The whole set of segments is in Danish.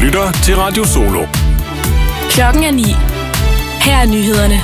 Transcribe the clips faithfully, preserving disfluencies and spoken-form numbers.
lytter til Radio Solo. Klokken er ni. Her er nyhederne.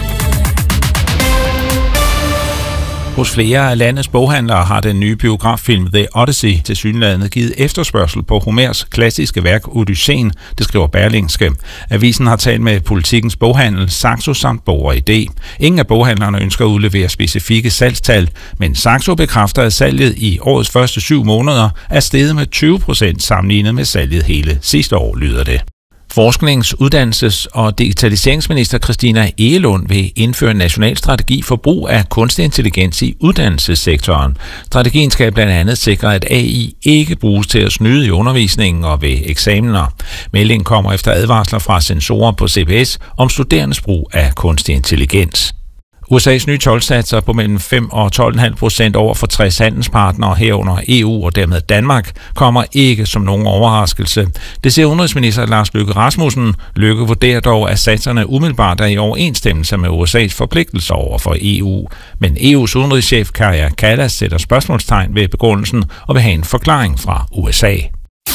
Hos flere af landets boghandlere har den nye biograffilm The Odyssey tilsyneladende givet efterspørgsel på Homers klassiske værk Odysseen, det skriver Berlingske. Avisen har talt med Politikens boghandel, Saxo samt Bog og Idé. Ingen af boghandlerne ønsker at udlevere specifikke salgstal, men Saxo bekræfter, at salget i årets første syv måneder er steget med tyve procent sammenlignet med salget hele sidste år, lyder det. Forsknings-, uddannelses- og digitaliseringsminister Christina Egelund vil indføre en national strategi for brug af kunstig intelligens i uddannelsessektoren. Strategien skal blandt andet sikre, at A I ikke bruges til at snyde i undervisningen og ved eksamener. Meldingen kommer efter advarsler fra sensorer på C B S om studerendes brug af kunstig intelligens. U S A's nye toldsatser på mellem fem og tolv komma fem procent over for tres handelspartnere herunder E U og dermed Danmark kommer ikke som nogen overraskelse. Det siger udenrigsminister Lars Løkke Rasmussen. Løkke vurderer dog, at satserne umiddelbart er i overensstemmelse med U S A's forpligtelser over for E U. Men E U's udenrigschef Kaja Kallas sætter spørgsmålstegn ved begrundelsen og vil have en forklaring fra U S A.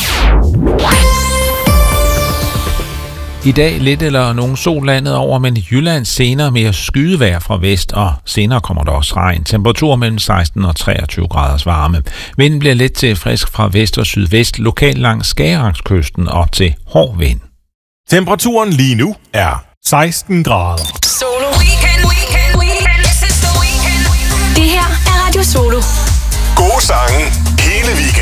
I dag lidt eller nogen sol landet over, men i Jylland senere mere skydevejr fra vest, og senere kommer der også regn. Temperatur mellem seksten og treogtyve graders varme. Vinden bliver let til frisk fra vest og sydvest, lokalt langs Skagerakskysten op til hård vind. Temperaturen lige nu er seksten grader. Solo Weekend, Weekend, Weekend. This is the weekend. Det her er Radio Solo. Gode sange hele weekenden.